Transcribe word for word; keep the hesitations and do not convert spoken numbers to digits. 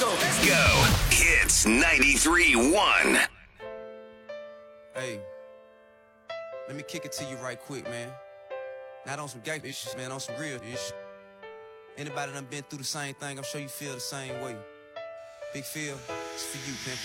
go. Go. Hits ninety-three one. Hey, let me kick it to you right quick, man. Not on some gangsta issues, man, on some real issues. Anybody done been through the same thing, I'm sure you feel the same way. Big Phil, it's for you, pimp.